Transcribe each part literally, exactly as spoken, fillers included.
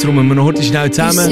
rumen wir noch heute schnell zusammen.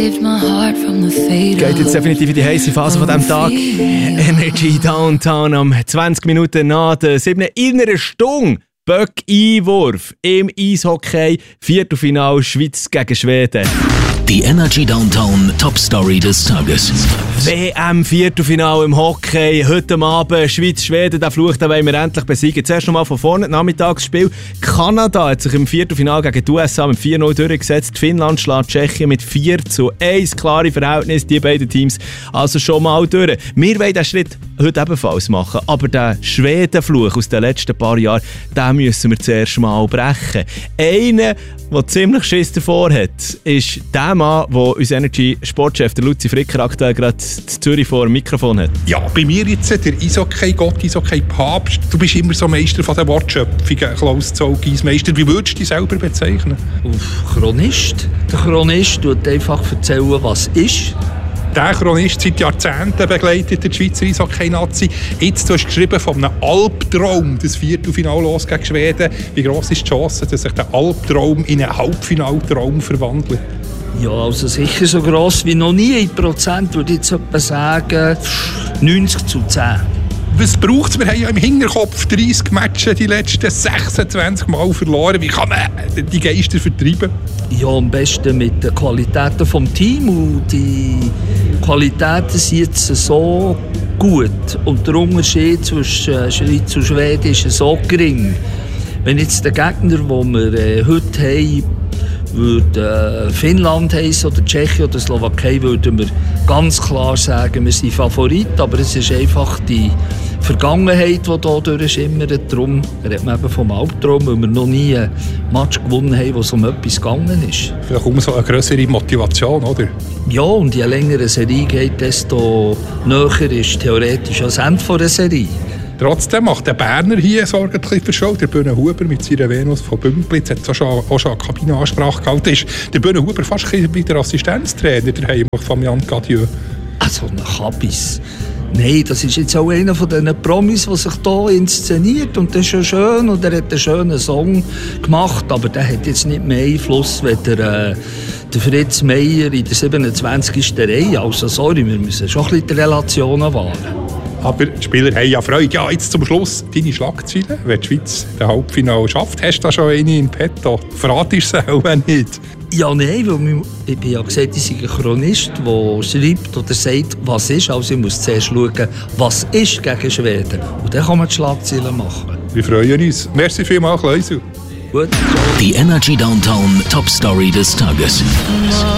Geht jetzt definitiv in die heisse Phase von diesem Tag. Energy Downtown am zwanzig Minuten nach der sieben in einer Stunde. Böck-Einwurf im Eishockey. Viertelfinale Schweiz gegen Schweden. Die Energy Downtown Top Story des Tages. W M-Viertelfinale im Hockey. Heute Abend Schweiz-Schweden. Den Fluch den wollen wir endlich besiegen. Zuerst noch mal von vorne. Nachmittagsspiel. Kanada hat sich im Viertelfinale gegen die U S A mit vier null durchgesetzt. Finnland schlägt Tschechien mit vier zu eins. Klare Verhältnis. Die beiden Teams also schon mal durch. Wir wollen diesen Schritt heute ebenfalls machen. Aber den Schweden-Fluch aus den letzten paar Jahren, den müssen wir zuerst mal brechen. Einer, der ziemlich Schiss davor hat, ist der Mann, der unser Energy-Sportchef, der Luzi Fricker, aktuell gerade in Zürich vor dem Mikrofon hat. Ja, bei mir jetzt der Eishockey-Gott, Eishockey-Papst. Du bist immer so Meister von der Wortschöpfung, Klaus Zolgis-Meister. Wie würdest du dich selber bezeichnen? Auf Chronist. Der Chronist tut einfach erzählen, was ist. Der Chronist seit Jahrzehnten begleitet die Schweizer Eishockey-Nazi. Jetzt hast du geschrieben von einem Albtraum, das Viertelfinale los gegen Schweden. Wie gross ist die Chance, dass sich der Albtraum in einen Halbfinaltraum verwandelt? Ja, also sicher so gross wie noch nie. In Prozent würde ich jetzt etwa sagen neunzig zu zehn. Was braucht es? Wir haben ja im Hinterkopf dreißig Matches die letzten sechsundzwanzig Mal verloren. Wie kann man die Geister vertreiben? Ja, am besten mit den Qualitäten des Teams. Und die Qualitäten sind jetzt so gut. Und der Unterschied zwischen Schweiz und Schweden ist so gering. Wenn jetzt der Gegner, den wir äh, heute haben, würde äh, Finnland heissen oder Tschechien oder Slowakei, würden wir ganz klar sagen, wir sind Favorit. Aber es ist einfach die Vergangenheit, die hier durchschimmert. Darum redet man eben vom Albtraum, weil wir noch nie einen Match gewonnen haben, wo es um etwas gegangen ist. Vielleicht umso eine grössere Motivation, oder? Ja, und je länger eine Serie geht, desto näher ist theoretisch das Ende einer Serie. Trotzdem macht der Berner hier Sorgen für Show. Der Bühne Huber mit seiner Venus von Bümplitz hat auch schon, auch schon eine Kabinenansprache gehalten. Ist der Bühne Huber fast ein bisschen wie der Assistenztrainer daheim von Jan Cadieux? Also ein Kabis. Nein, das ist jetzt auch einer von diesen Promis, der sich hier inszeniert. Und das ist ja schön und er hat einen schönen Song gemacht. Aber der hat jetzt nicht mehr Einfluss wie der, äh, der Fritz Meier in der siebenundzwanzigsten Reihe. Also sorry, wir müssen schon ein bisschen die Relationen wahren. Aber die Spieler haben ja Freude. Ja, jetzt zum Schluss deine Schlagzeilen. Wenn die Schweiz das Halbfinale schafft, hast du da schon eine im Petto? Verratest du es auch nicht? Ja, nein, weil ich bin ja gesagt, ich bin ein Chronist, der schreibt oder sagt, was ist. Also ich muss zuerst schauen, was ist gegen Schweden. Und dann kann man die Schlagzeilen machen. Wir freuen uns. Merci vielmals, Kleusel. Gut. Die Energy Downtown Top Story des Tages.